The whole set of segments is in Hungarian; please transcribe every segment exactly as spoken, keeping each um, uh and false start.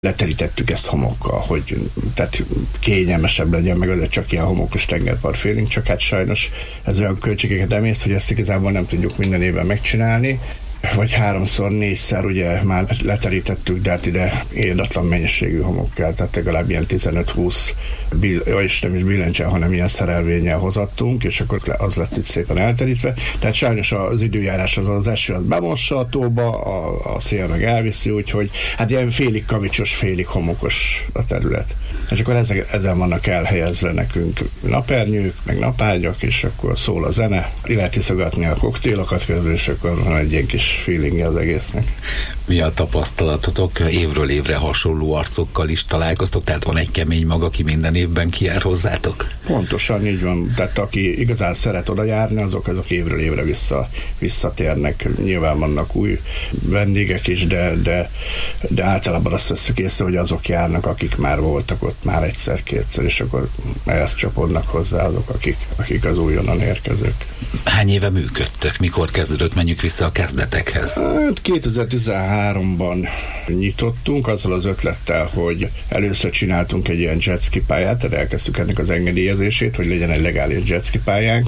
leterítettük ezt homokkal, hogy tehát kényelmesebb legyen, meg azért csak ilyen homokos tengerpart feeling, csak hát sajnos ez olyan költségeket emész, hogy ezt igazából nem tudjuk minden évben megcsinálni, vagy háromszor, négyszer ugye már leterítettük, de hát ide érdatlan mennyiségű homok kell, tehát legalább ilyen tizenöt-húsz bill, vagyis nem is billencsel, hanem ilyen szerelvénnyel hozattunk, és akkor az lett itt szépen elterítve. Tehát sajnos az időjárás az, az eső az bemossa a tóba, a, a szél meg elviszi, úgyhogy hát ilyen félig kavicsos, félig homokos a terület. És akkor ezek, ezen vannak elhelyezve nekünk napernyők, meg napágyak, és akkor szól a zene, lehet iszogatni a koktélokat közben, és akkor van egy ilyen kis feelingje az egésznek. Mi a tapasztalatotok? Évről évre hasonló arcokkal is találkoztok, tehát van egy kemény mag, aki minden évben kijár hozzátok? Pontosan így van, tehát aki igazán szeret oda járni, azok, azok évről évre vissza, visszatérnek. Nyilván vannak új vendégek is, de, de, de általában azt veszük észre, hogy azok járnak, akik már voltak ott már egyszer-kétszer, és akkor ehhez csapodnak hozzá azok, akik, akik az újonnan érkezők. Hány éve működtök? Mikor kezdődött? Menjünk vissza a kezdetekhez. Hát kétezer-tizenháromban nyitottunk azzal az ötlettel, hogy először csináltunk egy ilyen jetski pályát, tehát elkezdtük ennek az engedélyezését, hogy legyen egy legális jetski pályánk,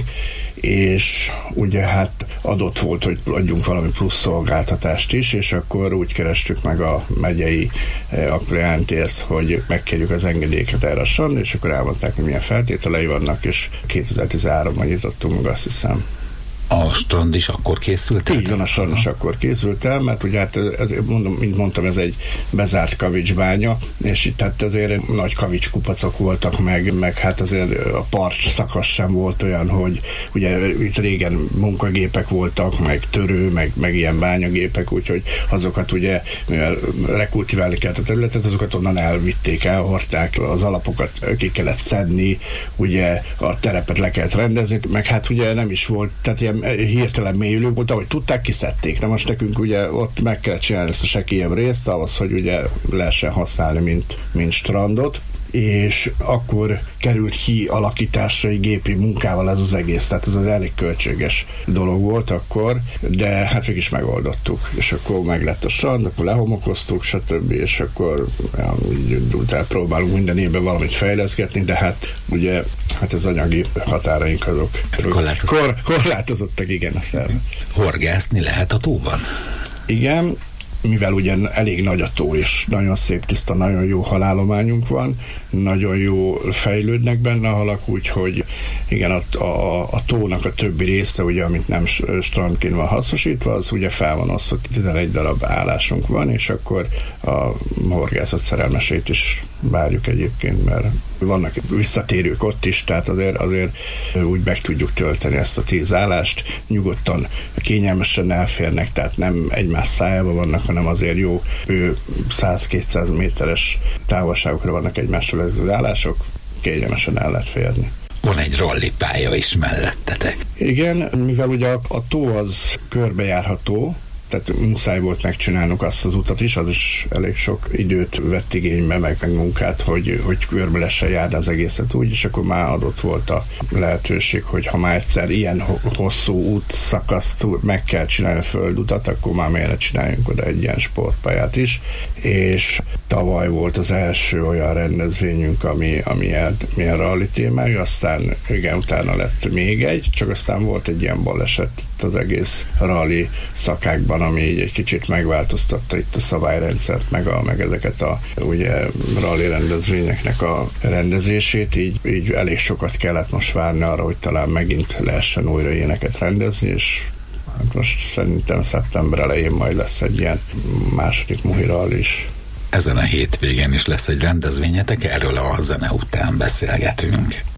és ugye hát adott volt, hogy adjunk valami plusz szolgáltatást is, és akkor úgy kerestük meg a megyei akkor en té es, hogy megkérjük az engedélyeket erre a strandra, és akkor elmondták, hogy milyen feltételei vannak, és kétezer-tizenháromban nyitottunk meg, azt hiszem. A strand is akkor készült el? Így van, a strand is akkor készült el, mert ugye hát, ez, mondom, mint mondtam, ez egy bezárt kavicsbánya, és itt hát azért nagy kavicskupacok voltak meg, meg hát azért a part szakasz sem volt olyan, hogy ugye itt régen munkagépek voltak, meg törő, meg, meg ilyen bányagépek, úgyhogy azokat ugye, mivel rekultiválni kellett a területet, azokat onnan elvitték, elhordták, az alapokat ki kellett szedni, ugye a terepet le kellett rendezni, meg hát ugye nem is volt, tehát ilyen hirtelen mélyülő volt, ahogy tudták, kiszedték. Na most nekünk ugye ott meg kell csinálni ezt a sekélyebb részt, ahhoz, hogy ugye lehessen használni, mint, mint strandot, és akkor került ki alakításra egy gépi munkával ez az egész, tehát ez az elég költséges dolog volt akkor, de hát végig is megoldottuk, és akkor meg lett a strand, akkor lehomokoztuk, stb., és akkor ja, utána próbálunk minden évben valamit fejleszgetni, de hát ugye hát az anyagi határaink azok korlátozottak, kor, korlátozottak igen. Aztán. Horgászni lehet a tóban? Igen, mivel ugye elég nagy a tó, és nagyon szép, tiszta, nagyon jó halálományunk van, nagyon jó fejlődnek benne a halak, úgyhogy igen, a, a, a tónak a többi része, ugye, amit nem strandként van hasznosítva, az ugye fel van osztva, tizenegy darab állásunk van, és akkor a horgászat szerelmesét is várjuk egyébként, mert vannak visszatérők ott is, tehát azért, azért úgy meg tudjuk tölteni ezt a tíz állást, nyugodtan, kényelmesen elférnek, tehát nem egymás szájában vannak, hanem azért jó ő száz-kétszáz méteres távolságokra vannak egymástól ezek az állások, kényelmesen el lehet férni. Van egy rallipálya is mellettetek. Igen, mivel ugye a, a tó az körbejárható, tehát muszáj volt megcsinálnunk azt az utat is, az is elég sok időt vett igénybe, meg, meg munkát, hogy, hogy körbe lessen járni az egészet úgy, és akkor már adott volt a lehetőség, hogy ha már egyszer ilyen hosszú útszakaszt meg kell csinálni a földutat, akkor már miért csináljunk oda egy ilyen sportpályát is, és tavaly volt az első olyan rendezvényünk, ami, ami ilyen, ilyen rally témájú, aztán igen, utána lett még egy, csak aztán volt egy ilyen baleset az egész rally szakákban, ami így egy kicsit megváltoztatta itt a szabályrendszert, meg, a, meg ezeket a ugye rally rendezvényeknek a rendezését, így, így elég sokat kellett most várni arra, hogy talán megint lehessen újra ilyeneket rendezni, és hát most szerintem szeptember elején majd lesz egy ilyen második Muhi Rally is. Ezen a hétvégén is lesz egy rendezvényetek, erről a zene után beszélgetünk.